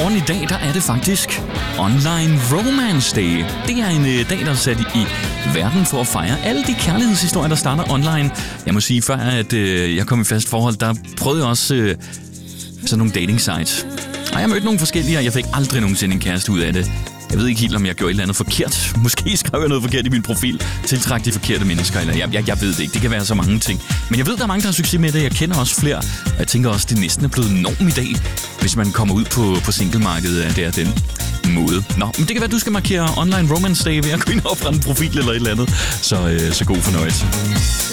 morgen i dag, der er det faktisk Online Romance Day. Det er en dag, der er sat i verden for at fejre alle de kærlighedshistorier, der starter online. Jeg må sige, før at jeg kom i fast forhold, der prøvede jeg også sådan nogle dating sites. Og jeg mødte nogle forskellige, og jeg fik aldrig nogensinde en kæreste ud af det. Jeg ved ikke helt, om jeg gjorde et eller andet forkert. Måske skrev jeg noget forkert i min profil. Tiltræk de forkerte mennesker, eller jeg ved det ikke. Det kan være så mange ting. Men jeg ved, der er mange, der har succes med det. Jeg kender også flere. Og jeg tænker også, det næsten er blevet norm i dag, hvis man kommer ud på singlemarkedet af det er den måde. Nå, men det kan være, du skal markere Online Romance Day ved at gå ind og oprette en profil eller et eller andet. Så god fornøjelse.